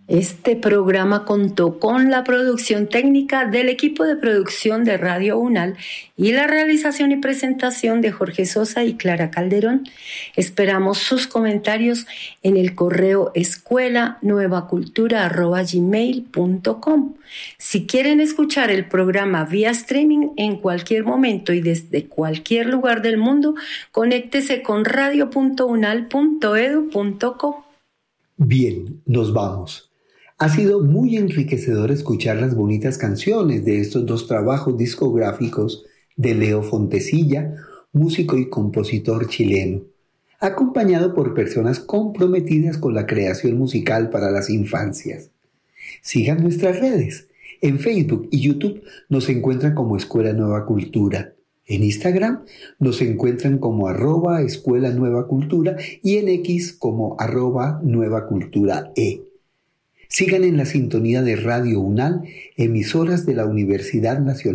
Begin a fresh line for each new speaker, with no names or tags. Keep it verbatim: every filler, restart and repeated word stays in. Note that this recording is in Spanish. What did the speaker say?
Este programa contó con la producción técnica del equipo de producción de Radio UNAL y la realización y presentación de Jorge Sosa y Clara Calderón. Esperamos sus comentarios en el correo escuela nueva cultura arroba gmail punto com. Si quieren escuchar el programa vía streaming en cualquier momento y desde cualquier lugar del mundo, conéctese con radio punto unal punto edu punto co.
Bien, nos vamos. Ha sido muy enriquecedor escuchar las bonitas canciones de estos dos trabajos discográficos de Leo Fontecilla, músico y compositor chileno, acompañado por personas comprometidas con la creación musical para las infancias. Sigan nuestras redes. En Facebook y YouTube nos encuentran como Escuela Nueva Cultura. En Instagram nos encuentran como arroba Escuela Nueva Cultura y en X como arroba Nueva Cultura E. Sigan en la sintonía de Radio UNAL, emisoras de la Universidad Nacional